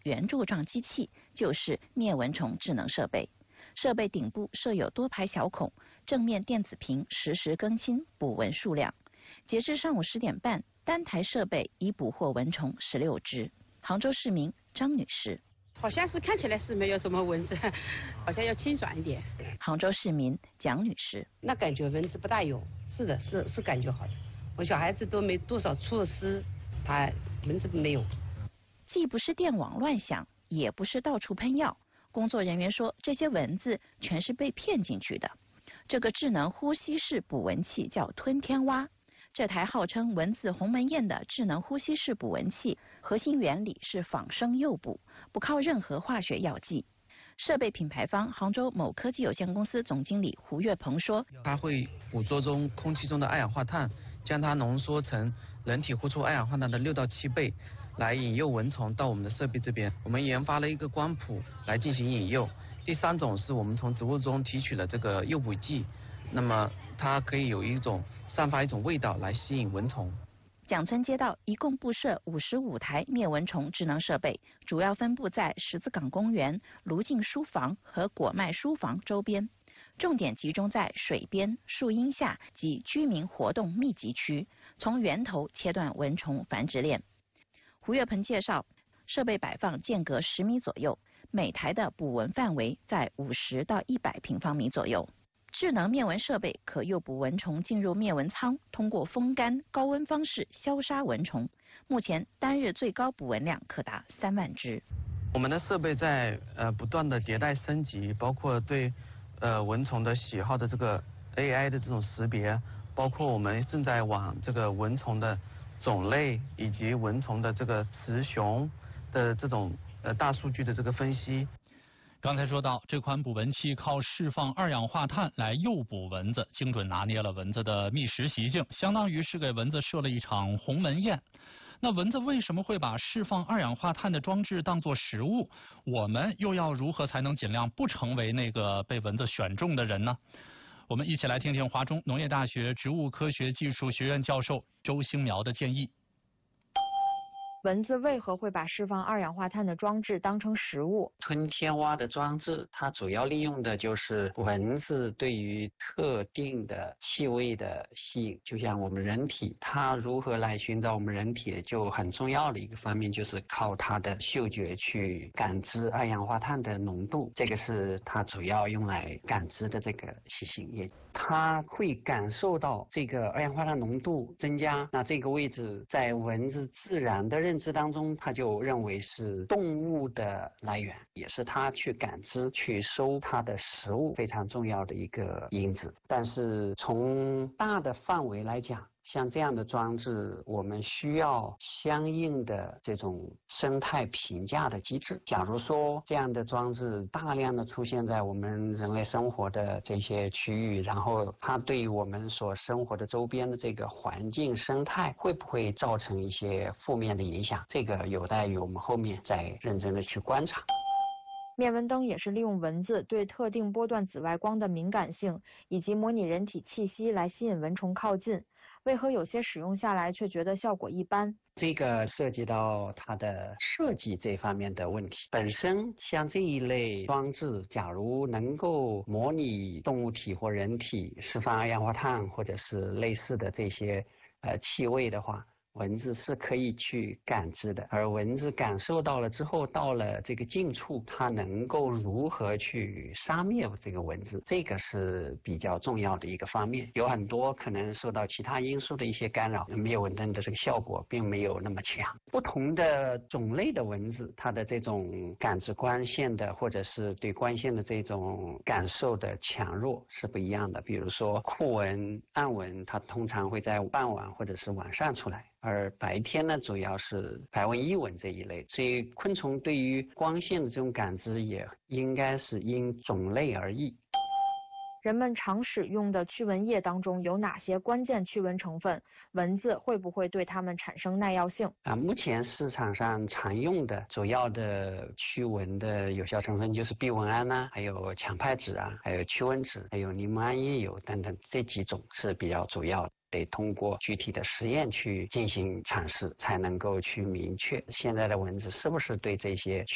圆柱状机器就是灭蚊虫智能设备。设备顶部设有多排小孔，正面电子屏实时更新捕蚊数量。截至上午10点半，单台设备已捕获蚊虫16只。杭州市民张女士。 好像是看起来是没有什么蚊子，好像要清爽一点。 杭州市民蒋女士。 那感觉蚊子不大有，是的，是感觉好的。我小孩子都没多少措施，他蚊子没有。 既不是电网乱响，也不是到处喷药。工作人员说，这些蚊子全是被骗进去的。这个智能呼吸式捕蚊器叫吞天蛙。这台号称蚊子鸿门宴的智能呼吸式捕蚊器，核心原理是仿生诱捕，不靠任何化学药剂。设备品牌方杭州某科技有限公司总经理胡月鹏说， 它会捕捉中空气中的二氧化碳，将它浓缩成人体呼出二氧化碳的6到7倍，来引诱蚊虫到我们的设备这边。我们研发了一个光谱来进行引诱。第3种是我们从植物中提取了这个诱捕剂，那么它可以有散发一种味道来吸引蚊虫。 蒋村街道一共布设55台灭蚊虫智能设备，主要分布在十字岗公园、卢静书房和果麦书房周边，重点集中在水边、树荫下及居民活动密集区，从源头切断蚊虫繁殖链。胡月鹏介绍，设备摆放间隔10米左右，每台的捕蚊范围在50到100平方米左右。智能灭蚊设备可诱捕蚊虫进入灭蚊舱，通过风干、高温方式消杀蚊虫。目前单日最高捕蚊量可达3万只。 我们的设备在不断的迭代升级，包括对蚊虫的喜好的这个 AI 的这种识别，包括我们正在往这个蚊虫的种类以及蚊虫的这个雌雄的这种大数据的这个分析。 刚才说到，这款捕蚊器靠释放二氧化碳来诱捕蚊子，精准拿捏了蚊子的觅食习性，相当于是给蚊子设了一场鸿门宴。那蚊子为什么会把释放二氧化碳的装置当作食物？我们又要如何才能尽量不成为那个被蚊子选中的人呢？我们一起来听听华中农业大学植物科学技术学院教授周兴苗的建议。 蚊子为何会把释放二氧化碳的装置当成食物？ 吞天蛙的装置，它主要利用的就是蚊子对于特定的气味的吸引，就像我们人体，它如何来寻找我们人体，就很重要的一个方面就是靠它的嗅觉去感知二氧化碳的浓度，这个是它主要用来感知的这个习性，也它会感受到这个二氧化碳浓度增加，那这个位置在蚊子自然的认知当中，它就认为是动物的来源，也是它去感知去收它的食物非常重要的一个因子。但是从大的范围来讲，像这样的装置，我们需要相应的这种生态评价的机制。假如说这样的装置大量的出现在我们人类生活的这些区域，然后它对于我们所生活的周边的这个环境生态会不会造成一些负面的影响，这个有待于我们后面再认真的去观察。 灭蚊灯也是利用蚊子对特定波段紫外光的敏感性，以及模拟人体气息来吸引蚊虫靠近。为何有些使用下来却觉得效果一般？ 这个涉及到它的设计这方面的问题。本身像这一类装置，假如能够模拟动物体或人体释放二氧化碳或者是类似的这些气味的话，蚊子是可以去感知的，而蚊子感受到了之后，到了这个近处，它能够如何去杀灭这个蚊子，这个是比较重要的一个方面。有很多可能受到其他因素的一些干扰，灭蚊灯的这个效果并没有那么强。不同的种类的蚊子，它的这种感知光线的或者是对光线的这种感受的强弱是不一样的。比如说酷蚊、暗蚊，它通常会在傍晚或者是晚上出来，而白天呢，主要是白蚊、伊蚊这一类，所以昆虫对于光线的这种感知也应该是因种类而异。 人们常使用的驱蚊液当中有哪些关键驱蚊成分？蚊子会不会对它们产生耐药性？ 目前市场上常用的主要的驱蚊的有效成分就是避蚊胺啊，还有羟派酯啊，还有驱蚊酯，还有柠檬桉叶油等等，这几种是比较主要的。得通过具体的实验去进行尝试，才能够去明确现在的蚊子是不是对这些